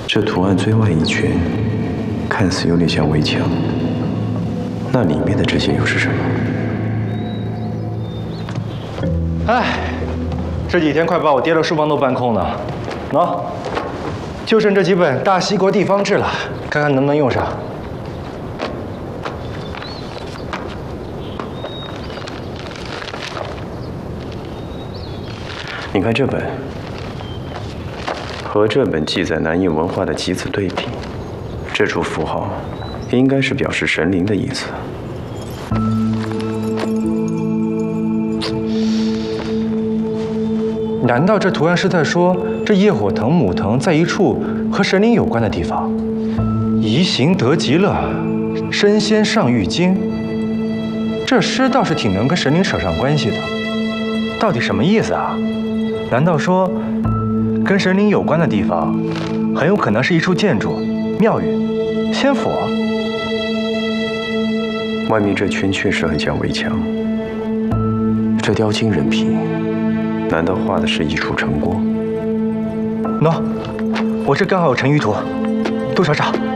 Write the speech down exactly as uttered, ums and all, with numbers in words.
这图案最外一圈，看似有点像围墙，那里面的这些又是什么？ 哎，这几天快把我爹的书房都搬空了，喏，就剩这几本《大西国地方志》了，看看能不能用上。 你看这本，和这本记载南印文化的集子对比，这处符号应该是表示神灵的意思。 难道这图案是在说这叶火藤母藤在一处和神灵有关的地方？移行得极乐，身先上玉京。这诗倒是挺能跟神灵扯上关系的，到底什么意思啊？难道说跟神灵有关的地方，很有可能是一处建筑、庙宇、仙府？ 外面这圈确实很像围墙。这雕金人皮，难道画的是一处城郭？ 喏，我这刚好有成鱼图，多少找。